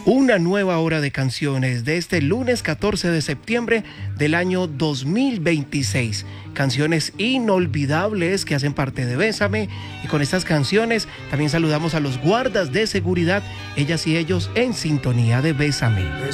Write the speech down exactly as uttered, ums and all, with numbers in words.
Una nueva hora de canciones de este lunes catorce de septiembre del año dos mil veintiséis. Canciones inolvidables que hacen parte de Bésame. Y con estas canciones también saludamos a los guardas de seguridad, ellas y ellos en sintonía de Bésame.